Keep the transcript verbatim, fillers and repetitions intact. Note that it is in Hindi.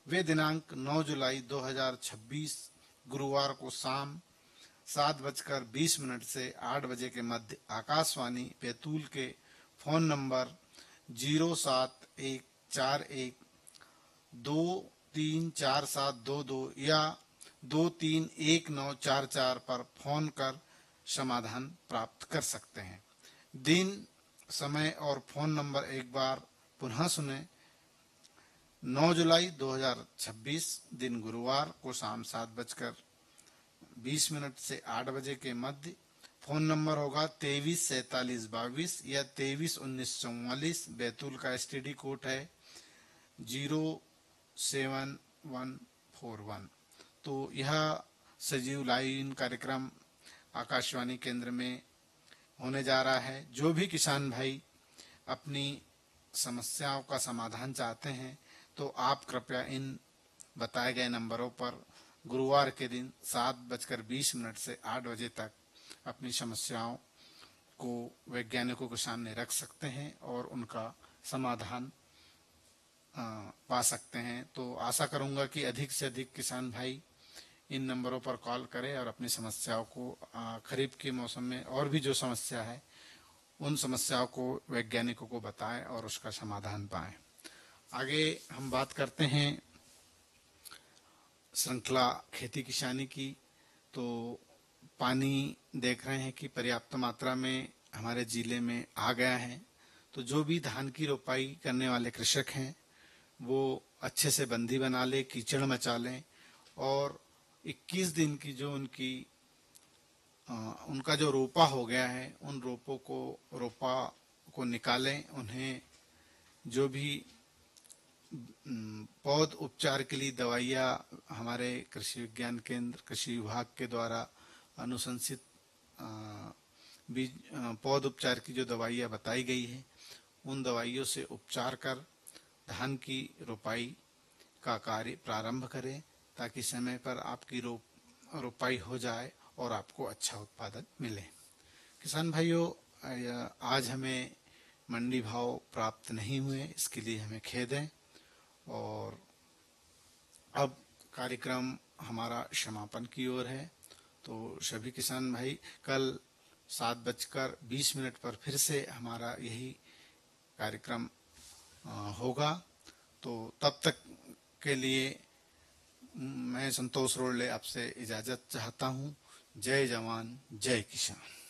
वे दिनांक नौ जुलाई दो हज़ार छब्बीस गुरुवार को शाम सात बजकर बीस मिनट से आठ बजे के मध्य आकाशवाणी बैतूल के फोन नंबर जीरो सात एक चार एक दो तीन चार सात दो दो या दो तीन एक नौ चार चार पर फोन कर समाधान प्राप्त कर सकते हैं। दिन, समय और फोन नंबर एक बार पुनः सुने। नौ जुलाई दो हज़ार छब्बीस दिन गुरुवार को शाम सात बजकर बीस मिनट से आठ बजे के मध्य। फोन नंबर होगा तेईस सैतालीस बाईस या तेईस उन्नीस चौवालीस। बैतूल का एसटीडी कोड है zero seven one four one. तो यह सजीव लाइन कार्यक्रम आकाशवाणी केंद्र में होने जा रहा है। जो भी किसान भाई अपनी समस्याओं का समाधान चाहते हैं तो आप कृपया इन बताए गए नंबरों पर गुरुवार के दिन सात बजकर बीस मिनट से आठ बजे तक अपनी समस्याओं को वैज्ञानिकों के सामने रख सकते हैं और उनका समाधान पा सकते हैं। तो आशा करूंगा कि अधिक से अधिक किसान भाई इन नंबरों पर कॉल करें और अपनी समस्याओं को खरीफ के मौसम में और भी जो समस्या है उन समस्याओं को वैज्ञानिकों को बताएं और उसका समाधान पाएं। आगे हम बात करते हैं श्रृंखला खेती किसानी की। तो पानी देख रहे हैं कि पर्याप्त मात्रा में हमारे जिले में आ गया है। तो जो भी धान की रोपाई करने वाले कृषक हैं वो अच्छे से बंदी बना ले, कीचड़ मचा लें और इक्कीस दिन की जो उनकी आ, उनका जो रोपा हो गया है उन रोपों को रोपा को निकालें। उन्हें जो भी पौध उपचार के लिए दवाइयाँ हमारे कृषि विज्ञान केंद्र कृषि विभाग के द्वारा अनुशंसित बीज पौध उपचार की जो दवाइयाँ बताई गई है उन दवाइयों से उपचार कर धान की रोपाई का कार्य प्रारंभ करें ताकि समय पर आपकी रो रोपाई हो जाए और आपको अच्छा उत्पादन मिले। किसान भाइयों, आज हमें मंडी भाव प्राप्त नहीं हुए, इसके लिए हमें खेद है और अब कार्यक्रम हमारा समापन की ओर है। तो सभी किसान भाई कल सात बजकर बीस मिनट पर फिर से हमारा यही कार्यक्रम होगा। तो तब तक के लिए मैं संतोष रोड़ले आपसे इजाज़त चाहता हूँ। जय जवान जय किसान।